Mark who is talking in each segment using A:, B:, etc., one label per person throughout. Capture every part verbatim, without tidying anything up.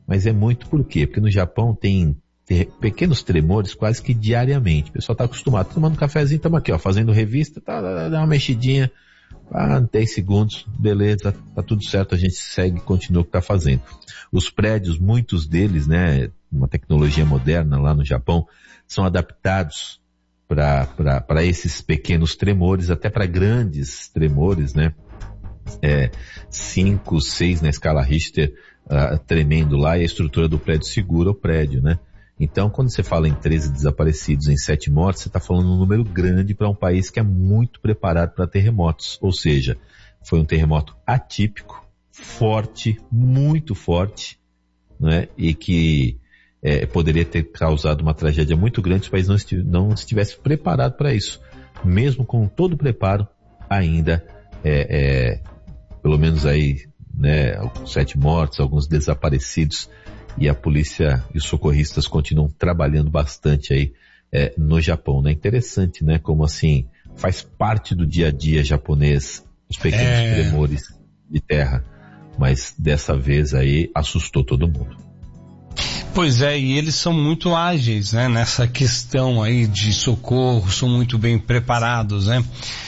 A: Mas é muito por quê? Porque no Japão tem ter pequenos tremores quase que diariamente. O pessoal está acostumado, tomando um cafezinho, estamos aqui, ó, fazendo revista, tá, dá uma mexidinha, ah, dez segundos, beleza, tá tudo certo, a gente segue e continua o que está fazendo. Os prédios, muitos deles, né, uma tecnologia moderna lá no Japão, são adaptados para esses pequenos tremores, até para grandes tremores, né, é, cinco, seis na escala Richter, uh, tremendo lá, e a estrutura do prédio segura o prédio, né. Então, quando você fala em treze desaparecidos, em sete mortes, você está falando um número grande para um país que é muito preparado para terremotos. Ou seja, foi um terremoto atípico, forte, muito forte, né? E que é, poderia ter causado uma tragédia muito grande se o país não estivesse, não estivesse preparado para isso. Mesmo com todo o preparo, ainda, é, é, pelo menos aí, né, sete mortes, alguns desaparecidos, e a polícia e os socorristas continuam trabalhando bastante aí é, no Japão, né? Interessante, né? Como assim, faz parte do dia a dia japonês, os pequenos é... tremores de terra, mas dessa vez aí assustou todo mundo.
B: Pois é, e eles são muito ágeis, né? Nessa questão aí de socorro, são muito bem preparados, né?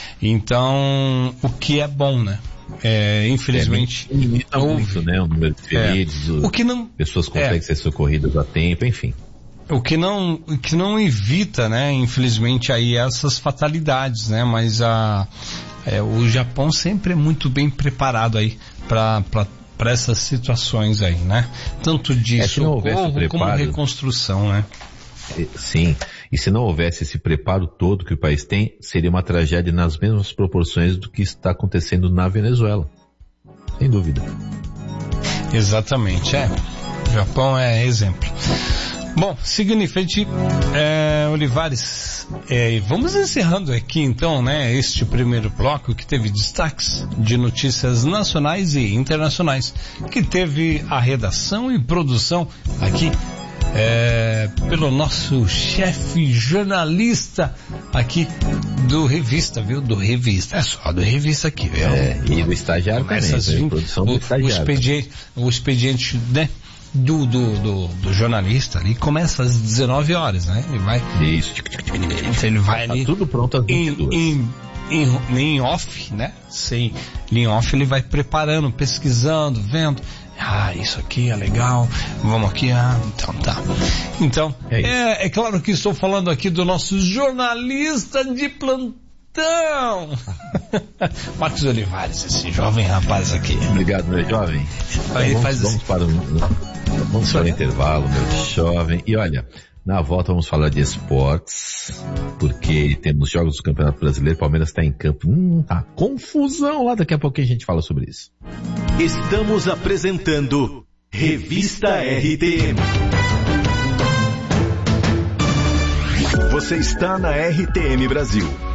B: Então, o que é bom, né? É, infelizmente
A: é, limita muito, né, o número de feridos, é. o que não, pessoas conseguem é, ser socorridas a tempo, enfim.
B: O que não, o que não evita, né, infelizmente aí essas fatalidades, né, mas a, é, o Japão sempre é muito bem preparado aí para para essas situações aí, né, tanto de é, socorro preparo, como reconstrução, né.
A: Sim, e se não houvesse esse preparo todo que o país tem, seria uma tragédia nas mesmas proporções do que está acontecendo na Venezuela. Sem dúvida.
B: Exatamente, é. O Japão é exemplo. Bom, seguindo em frente, é, Olivares, é, vamos encerrando aqui então, né, este primeiro bloco que teve destaques de notícias nacionais e internacionais, que teve a redação e produção aqui É, pelo nosso chefe jornalista aqui do Revista, viu? Do Revista, é só do Revista aqui, viu?
A: É, e do estagiário também,
B: assim, produção do o, estagiário. O expediente, o expediente, né? Do, do, do, do jornalista ali começa às dezenove horas, né? Ele vai...
A: Isso.
B: Ele vai ali...
A: Tá tudo pronto às vinte e duas.
B: Em, em, em, em off, né? Sem, em off ele vai preparando, pesquisando, vendo... Ah, isso aqui é legal, vamos aqui, ah, então tá. Então, é, é, é claro que estou falando aqui do nosso jornalista de plantão, Marcos Olivares, esse jovem rapaz aqui.
A: Obrigado, meu jovem. Então, vamos, faz vamos assim. para o, vamos para o intervalo, meu jovem. E olha, na volta vamos falar de esportes, porque temos jogos do Campeonato Brasileiro, Palmeiras está em campo, hum, tá confusão lá, daqui a pouquinho a gente fala sobre isso.
C: Estamos apresentando Revista R T M. Você está na R T M Brasil,